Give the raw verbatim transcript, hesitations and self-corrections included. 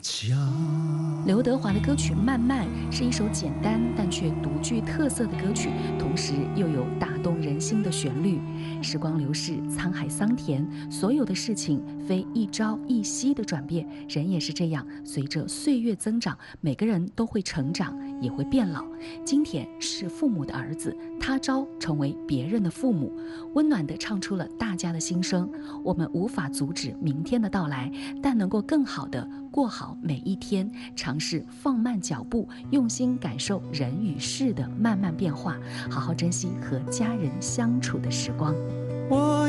刘德华的歌曲《慢慢》是一首简单但却独具特色的歌曲，同时又有打动人心的旋律。时光流逝，沧海桑田，所有的事情非一朝一夕的转变，人也是这样，随着岁月增长，每个人都会成长，也会变老。今天是父母的儿子，他朝成为别人的父母，温暖地唱出了大家的心声。我们无法阻止明天的到来，但能够更好地过好每一天，尝试放慢脚步，用心感受人与事的慢慢变化，好好珍惜和家人相处的时光。 我